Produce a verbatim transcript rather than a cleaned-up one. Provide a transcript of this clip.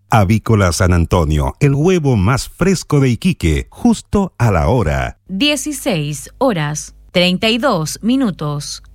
Avícola San Antonio, el huevo más fresco de Iquique, justo a la hora. dieciséis horas, treinta y dos minutos.